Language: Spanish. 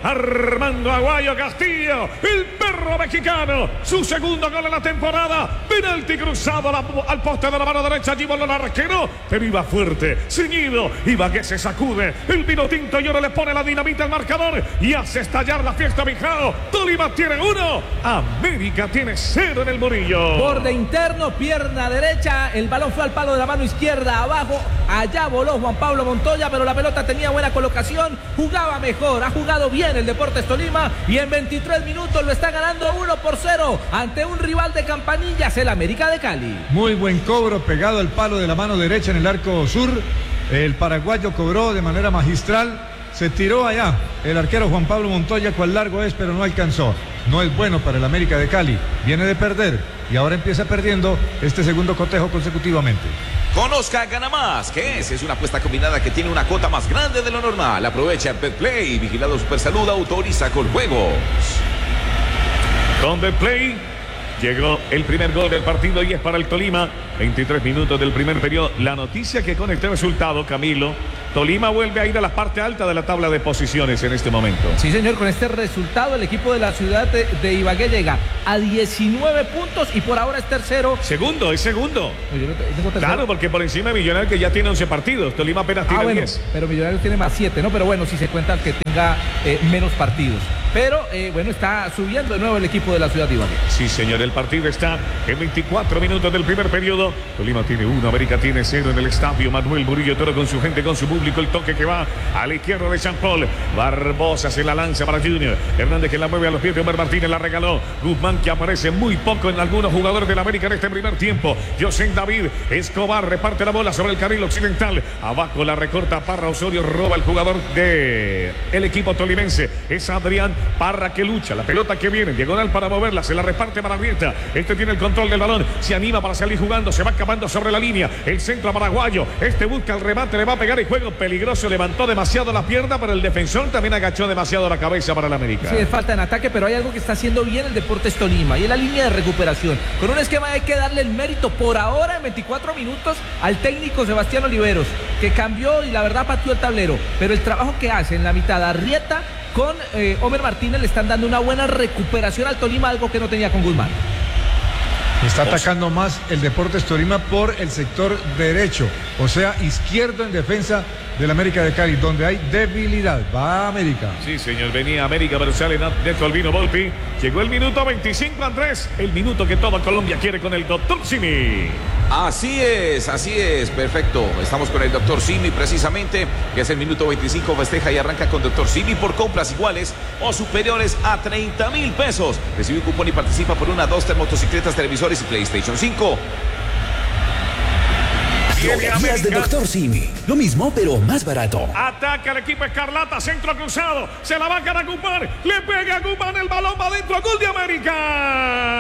Armando Aguayo Castillo, el perro mexicano, su segundo gol en la temporada. Penalti cruzado al poste de la mano derecha, allí voló el arquero, pero iba fuerte, ceñido, Ibagué se sacude, el vino tinto y ahora le pone la dinamita al marcador y hace estallar la fiesta Mijao. Tolima tiene 1, América tiene 0 en el Murillo. Borde interno, pierna derecha, el balón fue al palo de la mano izquierda, abajo, allá voló Juan Pablo Montoya, pero la pelota tenía buena colocación, jugaba mejor, ha jugado bien el Deportes Tolima y en 23 minutos lo está ganando 1-0 ante un rival de campanillas, el América de Cali. Muy buen cobro, pegado al palo de la mano derecha en el arco sur. El paraguayo cobró de manera magistral. Se tiró allá el arquero Juan Pablo Montoya, cuál largo es, pero no alcanzó. No es bueno para el América de Cali. Viene de perder y ahora empieza perdiendo este segundo cotejo consecutivamente. Conozca Gana Más, que es una apuesta combinada que tiene una cuota más grande de lo normal. Aprovecha BetPlay, vigilado Supersalud, autoriza con juegos. Con BetPlay llegó el primer gol del partido y es para el Tolima. 23 minutos del primer periodo. La noticia que con este resultado, Camilo, Tolima vuelve a ir a la parte alta de la tabla de posiciones en este momento. Sí, señor, con este resultado el equipo de la ciudad de Ibagué llega a 19 puntos y por ahora es tercero. Segundo, es segundo. No, yo no tengo tercero. Claro, porque por encima de Millonarios que ya tiene 11 partidos. Tolima apenas tiene 10. Pero Millonarios tiene más 7, ¿no? Pero bueno, si se cuenta que tenga menos partidos. Pero bueno, está subiendo de nuevo el equipo de la ciudad de Ibagué. Sí, señor, el partido está en 24 minutos del primer periodo. Tolima tiene 1, América tiene 0 en el estadio Manuel Murillo Toro con su gente, con su público. El toque que va a la izquierda de Jean Paul. Barbosa se la lanza para Junior. Hernández que la mueve a los pies de Omar Martínez, la regaló. Guzmán que aparece muy poco en algunos jugadores del América en este primer tiempo. José David Escobar reparte la bola sobre el carril occidental. Abajo la recorta Parra Osorio, roba el jugador de el equipo tolimense. Es Adrián Parra que lucha. La pelota que viene, diagonal para moverla, se la reparte para Rieta. Este tiene el control del balón, se anima para salir jugando, se va acabando sobre la línea. El centro paraguayo. Este busca el remate, le va a pegar el juego peligroso. Levantó demasiado la pierna, pero el defensor también agachó demasiado la cabeza para el América. Sí, es falta en ataque, pero hay algo que está haciendo bien el Deportes Tolima y es la línea de recuperación. Con un esquema hay que darle el mérito por ahora en 24 minutos al técnico Sebastián Oliveros, que cambió y la verdad pateó el tablero. Pero el trabajo que hace en la mitad Arrieta con Omer Martínez le están dando una buena recuperación al Tolima, algo que no tenía con Guzmán. Está atacando más el Deportes Tolima por el sector derecho, o sea, izquierdo en defensa del América de Cali, donde hay debilidad. Va América. Sí, señor, venía América, pero sale Neto Albino Volpi. Llegó el minuto 25, Andrés. El minuto que toda Colombia quiere con el doctor Simi. Así es, perfecto. Estamos con el doctor Simi precisamente, que es el minuto 25, festeja y arranca con doctor Simi por compras iguales o superiores a 30,000 pesos. Recibe un cupón y participa por una, 2 motocicletas, televisores y PlayStation 5. Días de Doctor Simi. Lo mismo, pero más barato. Ataca el equipo Escarlata, centro cruzado. Se la va a ganar Guzmán. Le pega a Guzmán, el balón va adentro. Gol de América.